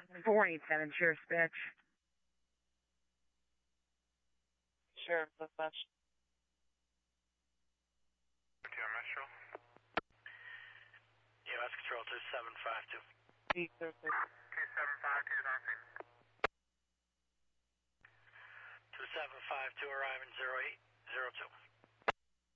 487, Sheriff's Dispatch. Sheriff's Dispatch. Metro. US Control 2752. 2752, 2752, arriving 0802.